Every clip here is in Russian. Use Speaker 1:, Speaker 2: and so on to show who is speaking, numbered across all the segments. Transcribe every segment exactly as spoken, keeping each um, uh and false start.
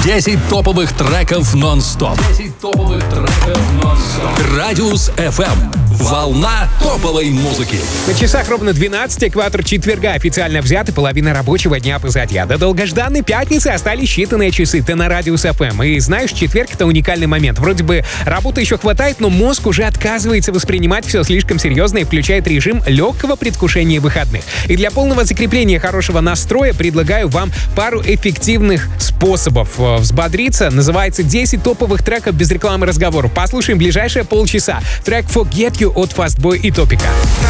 Speaker 1: десять топовых треков нон-стоп. десять топовых треков нон-стоп. Радиус эф эм. Волна топовой музыки.
Speaker 2: На часах ровно двенадцать, экватор четверга официально взят, и половина рабочего дня позади. А до долгожданной пятницы остались считанные часы. Ты на Радиус эф эм. И знаешь, четверг — это уникальный момент. Вроде бы работы еще хватает, но мозг уже отказывается воспринимать все слишком серьезно и включает режим легкого предвкушения выходных. И для полного закрепления хорошего настроя предлагаю вам пару эффективных способов взбодриться. Называется десять топовых треков без рекламы и разговоров. Послушаем ближайшие полчаса. Трек Forget You от Fastboy и Топика.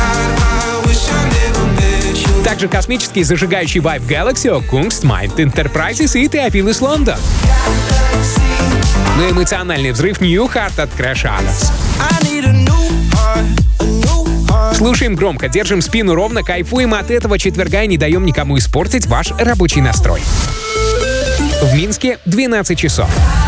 Speaker 2: Также космический зажигающий вайб Galaxy от Kunstmind Enterprises и Theophilus London. Ну и эмоциональный взрыв New Heart от Crash Adams. Слушаем громко, держим спину ровно, кайфуем от этого четверга и не даем никому испортить ваш рабочий настрой. В Минске двенадцать часов.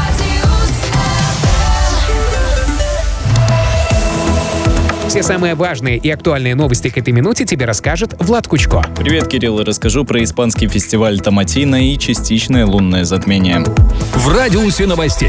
Speaker 2: Все самые важные и актуальные новости к этой минуте тебе расскажет Влад Кучко.
Speaker 3: Привет, Кирилл. Расскажу про испанский фестиваль Томатина и частичное лунное затмение.
Speaker 1: В радиусе новостей.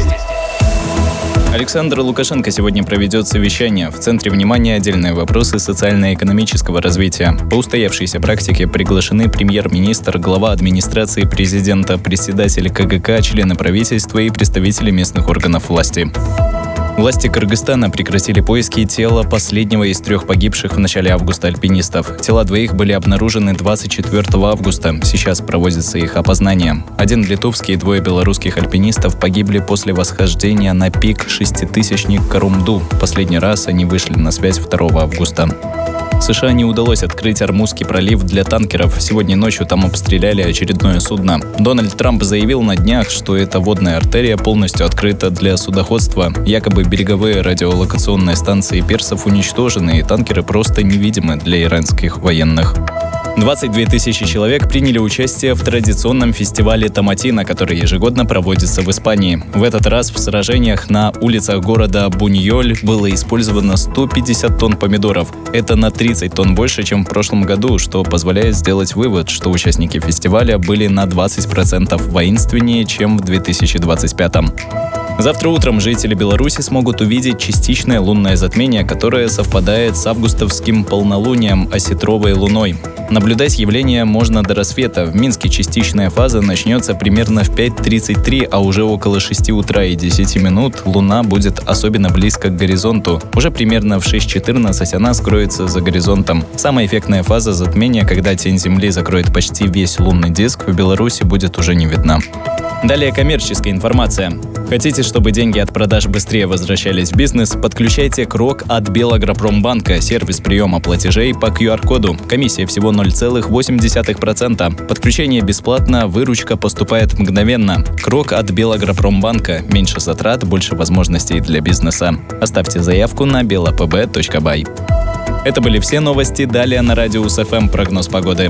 Speaker 3: Александр Лукашенко сегодня проведет совещание. В центре внимания отдельные вопросы социально-экономического развития. По устоявшейся практике приглашены премьер-министр, глава администрации президента, председатель ка гэ ка, члены правительства и представители местных органов власти. Власти Кыргызстана прекратили поиски тела последнего из трех погибших в начале августа альпинистов. Тела двоих были обнаружены двадцать четвёртого августа. Сейчас проводится их опознание. Один литовский и двое белорусских альпинистов погибли после восхождения на пик шеститысячник Карумду. Последний раз они вышли на связь второго августа. США не удалось открыть Ормузский пролив для танкеров. Сегодня ночью там обстреляли очередное судно. Дональд Трамп заявил на днях, что эта водная артерия полностью открыта для судоходства. Якобы береговые радиолокационные станции персов уничтожены, и танкеры просто невидимы для иранских военных. двадцать две тысячи человек приняли участие в традиционном фестивале Томатина, который ежегодно проводится в Испании. В этот раз в сражениях на улицах города Буньоль было использовано сто пятьдесят тонн помидоров. Это на тридцать тонн больше, чем в прошлом году, что позволяет сделать вывод, что участники фестиваля были на двадцать процентов воинственнее, чем в две тысячи двадцать пятом. Завтра утром жители Беларуси смогут увидеть частичное лунное затмение, которое совпадает с августовским полнолунием, осетровой луной. Наблюдать явление можно до рассвета. В Минске частичная фаза начнется примерно в пять тридцать три, а уже около шести утра и десяти минут луна будет особенно близко к горизонту. Уже примерно в шесть четырнадцать она скроется за горизонтом. Самая эффектная фаза затмения, когда тень Земли закроет почти весь лунный диск, в Беларуси будет уже не видна. Далее коммерческая информация. Хотите, чтобы деньги от продаж быстрее возвращались в бизнес? Подключайте Крок от Белагропромбанка, сервис приема платежей по ку ар коду. Комиссия всего ноль целых восемь десятых процента. Подключение бесплатно, выручка поступает мгновенно. Крок от Белагропромбанка. Меньше затрат, больше возможностей для бизнеса. Оставьте заявку на белапб точка бай. Это были все новости. Далее на Радиус эф эм прогноз погоды.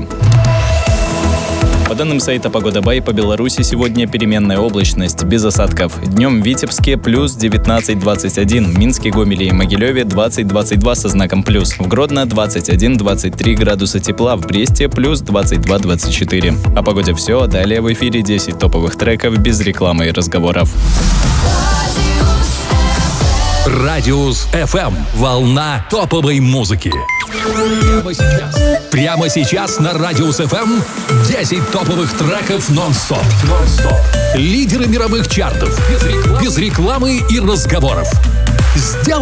Speaker 3: По данным сайта Погода Бай, по Беларуси сегодня переменная облачность, без осадков. Днем в Витебске плюс девятнадцать двадцать один, в Минске, Гомеле и Могилеве двадцать двадцать два со знаком плюс, в Гродно двадцать один двадцать три градуса тепла, в Бресте плюс двадцать два двадцать четыре. О погоде все, далее в эфире десять топовых треков без рекламы и разговоров.
Speaker 1: Радиус эф эм. Волна топовой музыки. Прямо сейчас. Прямо сейчас на Радиус эф эм десять топовых треков нон-стоп. нон-стоп. Лидеры мировых чартов. Без рекламы, без рекламы и разговоров. Сделай